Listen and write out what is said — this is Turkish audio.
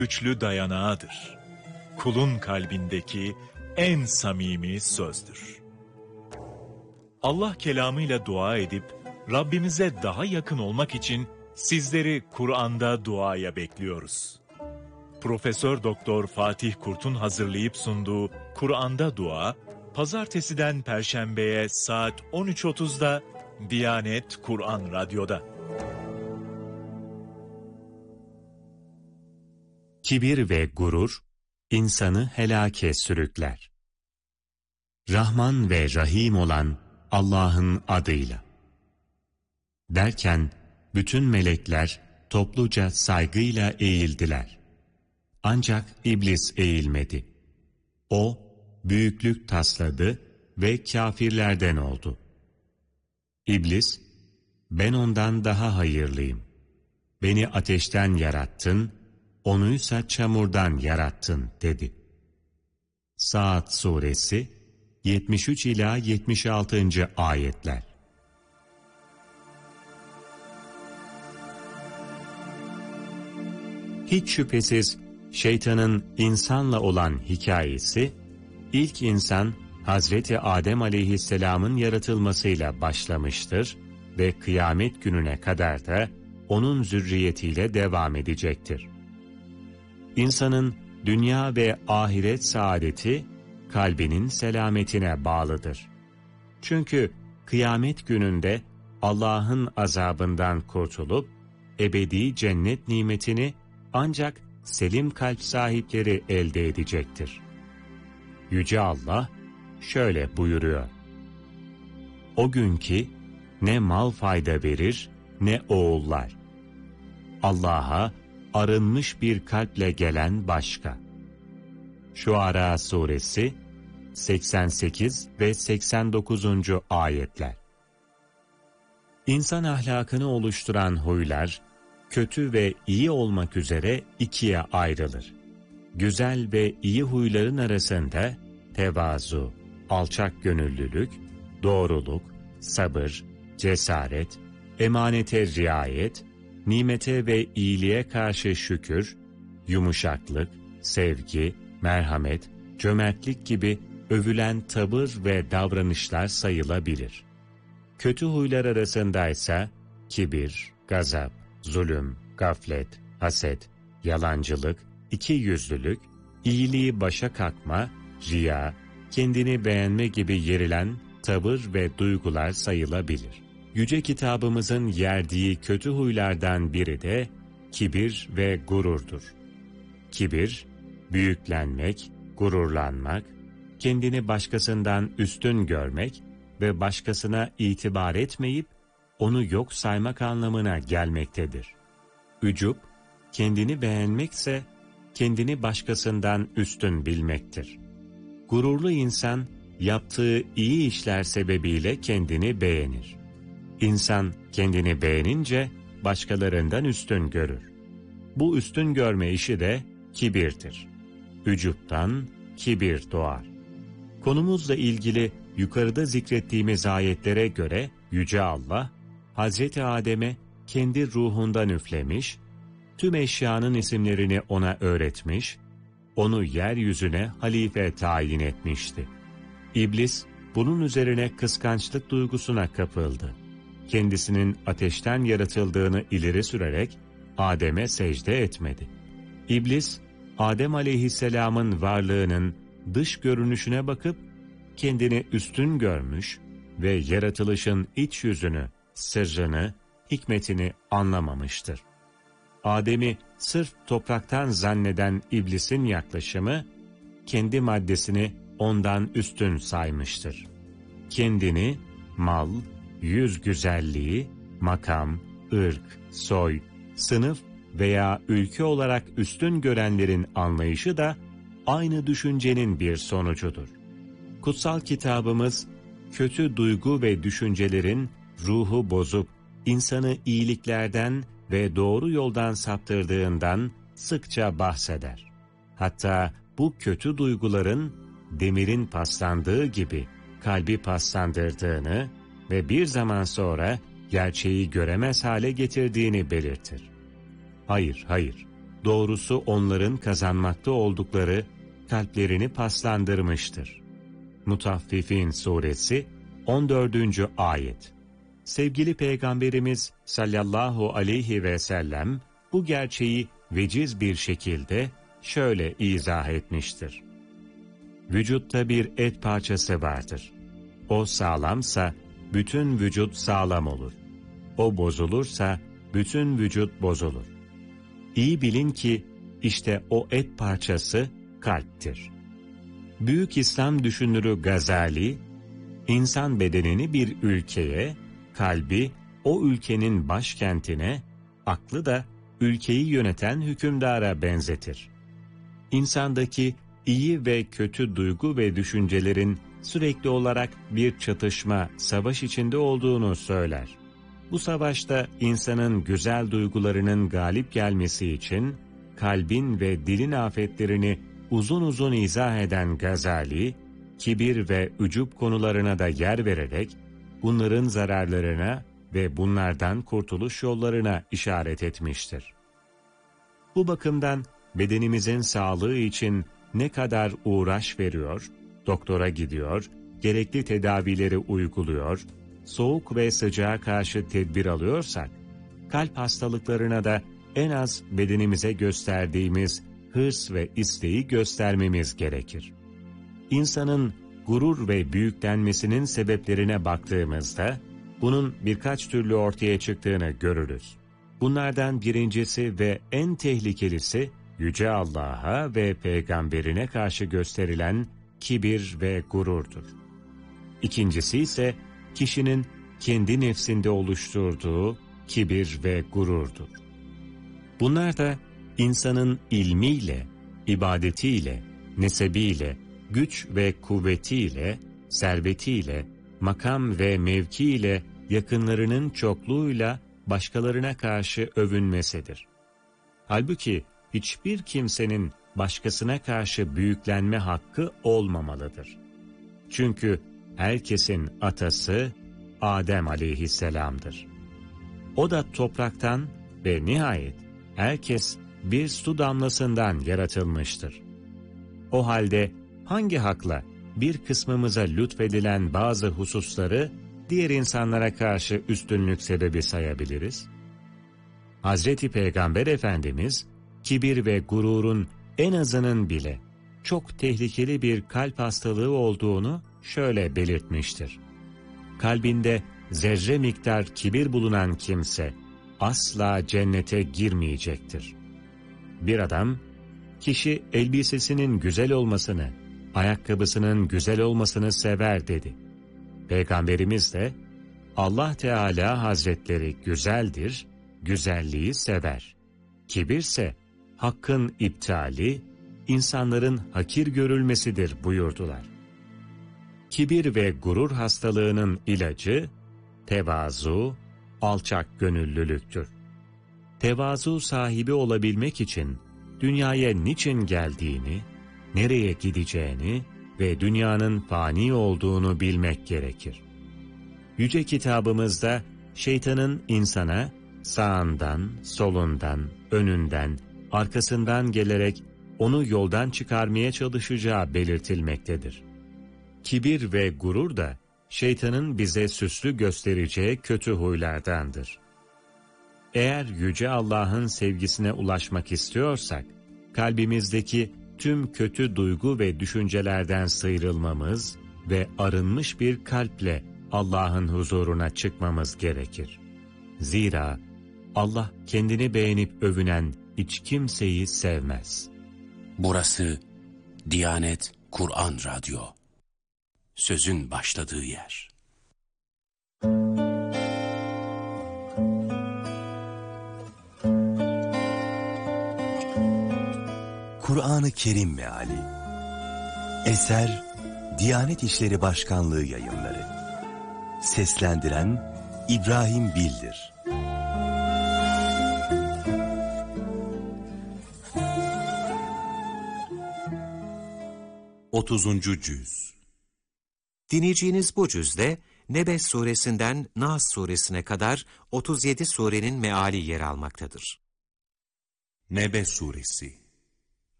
güçlü dayanağıdır. Kulun kalbindeki en samimi sözdür. Allah kelamıyla dua edip Rabbimize daha yakın olmak için sizleri Kur'an'da duaya bekliyoruz. Profesör Doktor Fatih Kurt'un hazırlayıp sunduğu Kur'an'da Dua, Pazartesiden Perşembe'ye saat 13.30'da Diyanet Kur'an Radyo'da. Kibir ve gurur, insanı helake sürükler. Rahman ve Rahim olan Allah'ın adıyla. Derken, bütün melekler topluca saygıyla eğildiler. Ancak iblis eğilmedi. O, büyüklük tasladı ve kâfirlerden oldu. İblis, ben ondan daha hayırlıyım. Beni ateşten yarattın, onuysa çamurdan yarattın dedi. Saat suresi 73 ila 76. ayetler. Hiç şüphesiz şeytanın insanla olan hikayesi, ilk insan Hazreti Adem aleyhisselamın yaratılmasıyla başlamıştır ve kıyamet gününe kadar da onun zürriyetiyle devam edecektir. İnsanın dünya ve ahiret saadeti kalbinin selametine bağlıdır. Çünkü kıyamet gününde Allah'ın azabından kurtulup ebedi cennet nimetini ancak selim kalp sahipleri elde edecektir. Yüce Allah şöyle buyuruyor: O gün ki ne mal fayda verir ne oğullar. Allah'a arınmış bir kalple gelen başka. Şuara suresi 88 ve 89. ayetler. İnsan ahlakını oluşturan huylar, kötü ve iyi olmak üzere ikiye ayrılır. Güzel ve iyi huyların arasında tevazu, alçak gönüllülük, doğruluk, sabır, cesaret, emanete riayet, nimete ve iyiliğe karşı şükür, yumuşaklık, sevgi, merhamet, cömertlik gibi övülen tavır ve davranışlar sayılabilir. Kötü huylar arasındaysa kibir, gazap, zulüm, gaflet, haset, yalancılık, ikiyüzlülük, iyiliği başa kalkma, riya, kendini beğenme gibi yerilen tavır ve duygular sayılabilir. Yüce kitabımızın yerdiği kötü huylardan biri de kibir ve gururdur. Kibir, büyüklenmek, gururlanmak, kendini başkasından üstün görmek ve başkasına itibar etmeyip onu yok saymak anlamına gelmektedir. Ücup, kendini beğenmekse kendini başkasından üstün bilmektir. Gururlu insan yaptığı iyi işler sebebiyle kendini beğenir. İnsan kendini beğenince başkalarından üstün görür. Bu üstün görme işi de kibirdir. Ücuptan kibir doğar. Konumuzla ilgili yukarıda zikrettiğimiz ayetlere göre Yüce Allah, Hazreti Adem'e kendi ruhundan üflemiş, tüm eşyanın isimlerini ona öğretmiş, onu yeryüzüne halife tayin etmişti. İblis, bunun üzerine kıskançlık duygusuna kapıldı. Kendisinin ateşten yaratıldığını ileri sürerek Adem'e secde etmedi. İblis, Adem aleyhisselamın varlığının dış görünüşüne bakıp kendini üstün görmüş ve yaratılışın iç yüzünü, sırrını, hikmetini anlamamıştır. Adem'i sırf topraktan zanneden iblisin yaklaşımı, kendi maddesini ondan üstün saymıştır. Kendini mal, yüz güzelliği, makam, ırk, soy, sınıf veya ülke olarak üstün görenlerin anlayışı da aynı düşüncenin bir sonucudur. Kutsal kitabımız, kötü duygu ve düşüncelerin ruhu bozup insanı iyiliklerden ve doğru yoldan saptırdığından sıkça bahseder. Hatta bu kötü duyguların demirin paslandığı gibi kalbi paslandırdığını ve bir zaman sonra gerçeği göremez hale getirdiğini belirtir. Hayır, hayır. doğrusu onların kazanmakta oldukları kalplerini paslandırmıştır. Mutaffifin suresi 14. ayet. Sevgili Peygamberimiz sallallahu aleyhi ve sellem bu gerçeği veciz bir şekilde şöyle izah etmiştir. Vücutta bir et parçası vardır. O sağlamsa bütün vücut sağlam olur. O bozulursa bütün vücut bozulur. İyi bilin ki işte o et parçası kalptir. Büyük İslam düşünürü Gazali, insan bedenini bir ülkeye, kalbi o ülkenin başkentine, aklı da ülkeyi yöneten hükümdara benzetir. İnsandaki iyi ve kötü duygu ve düşüncelerin sürekli olarak bir çatışma, savaş içinde olduğunu söyler. Bu savaşta insanın güzel duygularının galip gelmesi için kalbin ve dilin afetlerini uzun uzun izah eden Gazali, kibir ve ücub konularına da yer vererek bunların zararlarına ve bunlardan kurtuluş yollarına işaret etmiştir. Bu bakımdan bedenimizin sağlığı için ne kadar uğraş veriyor, doktora gidiyor, gerekli tedavileri uyguluyor, soğuk ve sıcağa karşı tedbir alıyorsak, kalp hastalıklarına da en az bedenimize gösterdiğimiz hırs ve isteği göstermemiz gerekir. İnsanın gurur ve büyüklenmesinin sebeplerine baktığımızda, bunun birkaç türlü ortaya çıktığını görürüz. Bunlardan birincisi ve en tehlikelisi, Yüce Allah'a ve Peygamberine karşı gösterilen kibir ve gururdur. İkincisi ise, kişinin kendi nefsinde oluşturduğu kibir ve gururdur. Bunlar da insanın ilmiyle, ibadetiyle, nesebiyle, güç ve kuvvetiyle, servetiyle, makam ve mevkiyle, yakınlarının çokluğuyla başkalarına karşı övünmesidir. Halbuki hiçbir kimsenin başkasına karşı büyüklenme hakkı olmamalıdır. Çünkü herkesin atası Adem aleyhisselam'dır. O da topraktan ve nihayet herkes bir su damlasından yaratılmıştır. O halde hangi hakla bir kısmımıza lütfedilen bazı hususları diğer insanlara karşı üstünlük sebebi sayabiliriz? Hazreti Peygamber Efendimiz, kibir ve gururun en azının bile çok tehlikeli bir kalp hastalığı olduğunu şöyle belirtmiştir. Kalbinde zerre miktar kibir bulunan kimse asla cennete girmeyecektir. Bir adam, kişi elbisesinin güzel olmasını, ayakkabısının güzel olmasını sever dedi. Peygamberimiz de, Allah Teala Hazretleri güzeldir, güzelliği sever. Kibirse, hakkın iptali, insanların hakir görülmesidir buyurdular. Kibir ve gurur hastalığının ilacı, tevazu, alçak gönüllülüktür. Tevazu sahibi olabilmek için, dünyaya niçin geldiğini, nereye gideceğini ve dünyanın fani olduğunu bilmek gerekir. Yüce kitabımızda, şeytanın insana, sağından, solundan, önünden, arkasından gelerek onu yoldan çıkarmaya çalışacağı belirtilmektedir. Kibir ve gurur da şeytanın bize süslü göstereceği kötü huylardandır. Eğer Yüce Allah'ın sevgisine ulaşmak istiyorsak, kalbimizdeki tüm kötü duygu ve düşüncelerden sıyrılmamız ve arınmış bir kalple Allah'ın huzuruna çıkmamız gerekir. Zira Allah kendini beğenip övünen hiç kimseyi sevmez. Burası Diyanet Kur'an Radyo. Sözün başladığı yer. Kur'an-ı Kerim Meali. Eser Diyanet İşleri Başkanlığı Yayınları. Seslendiren İbrahim Bildir. Otuzuncu Cüz. Dinleyeceğiniz bu cüzde Nebe suresinden Nas suresine kadar 37 surenin meali yer almaktadır. Nebe Suresi